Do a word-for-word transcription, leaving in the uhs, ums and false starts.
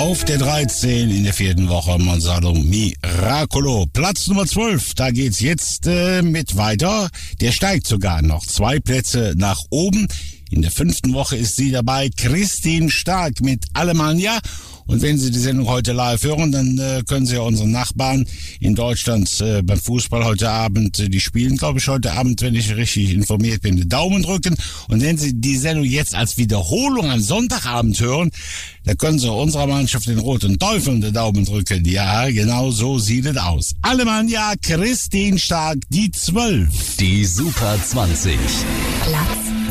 Auf der dreizehn in der vierten Woche Monsalvo Miracolo. Platz Nummer zwölf, da geht's jetzt äh, mit weiter. Der steigt sogar noch zwei Plätze nach oben. In der fünften Woche ist sie dabei, Christine Stark mit Alemannia. Und wenn Sie die Sendung heute live hören, dann äh, können Sie ja unseren Nachbarn in Deutschland äh, beim Fußball heute Abend, äh, die spielen, glaube ich, heute Abend, wenn ich richtig informiert bin, den Daumen drücken. Und wenn Sie die Sendung jetzt als Wiederholung am Sonntagabend hören, dann können Sie unserer Mannschaft den Roten Teufeln den Daumen drücken. Ja, genau so sieht es aus. Alemannia, Christine Stark, die zwölf. Die Super zwanzig. Platz